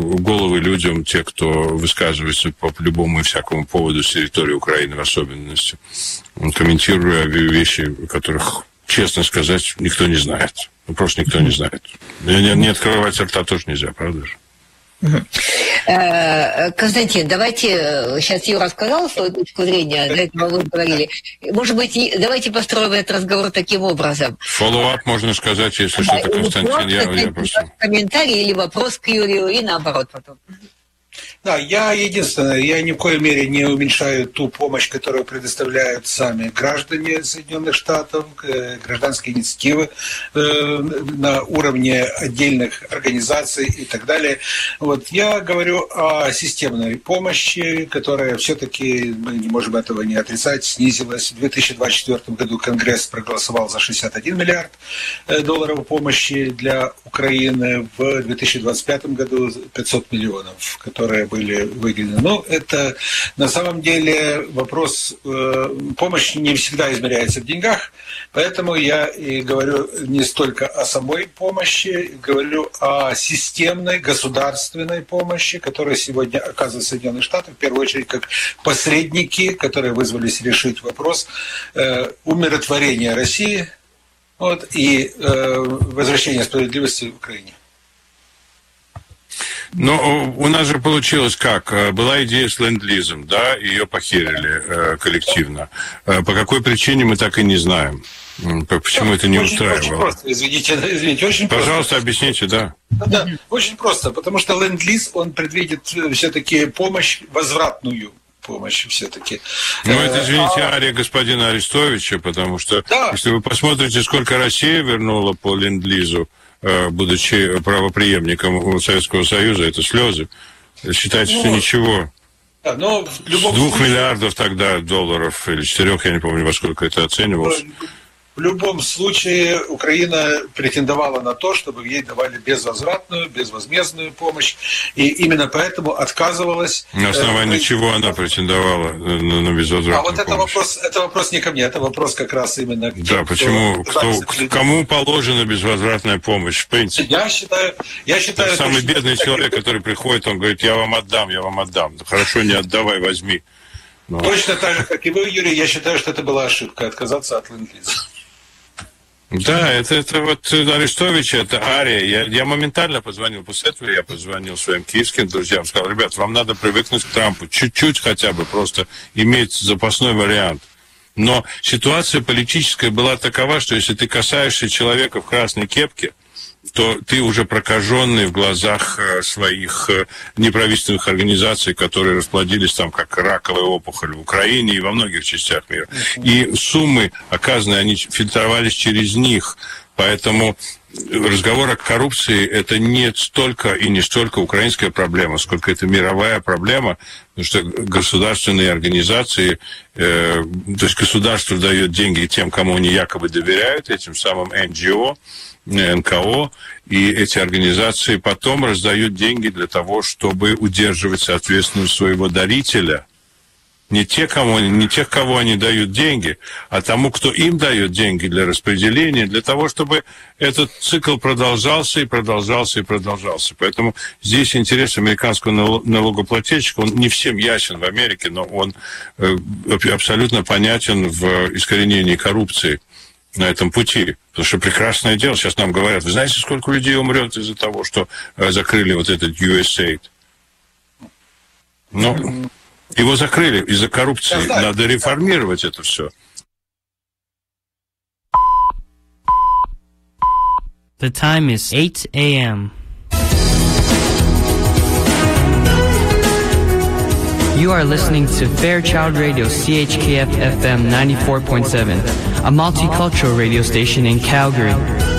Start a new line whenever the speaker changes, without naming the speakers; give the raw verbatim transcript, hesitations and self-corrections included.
головы людям, те, кто высказывается по любому и всякому поводу с территории Украины в особенности, комментируя вещи, которых, честно сказать, никто не знает. Просто никто не знает. Не, не открывать рта тоже нельзя, правда же?
Константин, давайте, сейчас Юра сказал свою точку зрения, до этого вы говорили. Может быть, давайте построим этот разговор таким образом.
Follow-up можно сказать, если да, что-то, Константин, я, я просто...
Комментарий или вопрос к Юрию, и наоборот потом.
Да, я единственное, я ни в коей мере не уменьшаю ту помощь, которую предоставляют сами граждане Соединенных Штатов, гражданские инициативы на уровне отдельных организаций и так далее. Вот, я говорю о системной помощи, которая все-таки, мы не можем этого не отрицать, снизилась. В две тысячи двадцать четвёртом году Конгресс проголосовал за шестьдесят один миллиард долларов помощи для Украины, в две тысячи двадцать пятом году пятьсот миллионов, которые были выделены. Но это на самом деле вопрос, э, помощь не всегда измеряется в деньгах, поэтому я и говорю не столько о самой помощи, говорю о системной государственной помощи, которая сегодня оказывает Соединенные Штаты, в первую очередь как посредники, которые вызвались решить вопрос э, умиротворения России вот, и э, возвращения справедливости в Украине.
Но у нас же получилось как? Была идея с ленд-лизом, да, ее похерили э, коллективно. По какой причине мы так и не знаем. Почему это не
очень,
устраивало?
Очень просто, извините, извините, очень
Пожалуйста,
просто.
Объясните, да.
Да, очень просто, потому что ленд-лиз, он предвидит все-таки помощь, возвратную помощь все-таки.
Ну, это, извините, ария господина Арестовича, потому что, да. Если вы посмотрите, сколько Россия вернула по ленд-лизу, будучи правопреемником Советского Союза, это слезы. Считайте, ну, что ничего.
Да, но в любом
С двух
случае...
миллиардов тогда долларов или четырех, я не помню, во сколько это оценивалось.
В любом случае Украина претендовала на то, чтобы ей давали безвозвратную, безвозмездную помощь, и именно поэтому отказывалась.
На основании э, чего она претендовала на, на безвозвратную
помощь? А вот это
помощь?
вопрос, это вопрос не ко мне, это вопрос как раз именно к тем,
да, почему, кто,
кто,
кому положена безвозвратная помощь, в принципе?
Я считаю, я считаю...
Это самый бедный человек, который приходит, он говорит, я вам отдам, я вам отдам. Хорошо, не отдавай, возьми.
Но... Точно так же, как и вы, Юрий, я считаю, что это была ошибка, отказаться от ленд-лиза.
Да, это, это вот Арестович, это ария. Я, я моментально позвонил, после этого я позвонил своим киевским друзьям, сказал, ребят, вам надо привыкнуть к Трампу, чуть-чуть хотя бы, просто иметь запасной вариант. Но ситуация политическая была такова, что если ты касаешься человека в красной кепке, то ты уже прокаженный в глазах своих неправительственных организаций, которые расплодились там как раковая опухоль в Украине и во многих частях мира. И суммы, оказанные, они фильтровались через них. Поэтому разговор о коррупции – это не столько и не столько украинская проблема, сколько это мировая проблема, потому что государственные организации, э, то есть государство дает деньги тем, кому они якобы доверяют, этим самым эн джи о, эн ка о, и эти организации потом раздают деньги для того, чтобы удерживать, соответственно, своего дарителя. Не те, кому, не тех, кого они дают деньги, а тому, кто им дает деньги для распределения, для того, чтобы этот цикл продолжался и продолжался и продолжался. Поэтому здесь интерес американского налогоплательщика, он не всем ясен в Америке, но он абсолютно понятен в искоренении коррупции на этом пути. Потому что прекрасное дело, сейчас нам говорят, вы знаете, сколько людей умрет из-за того, что закрыли вот этот ю эс эй ай ди? Ну... Его закрыли из-за коррупции. Надо реформировать это все.
The time is eight a.m. You are listening to Fairchild Radio C H K F F M ninety-four point seven, a multicultural radio station in Calgary.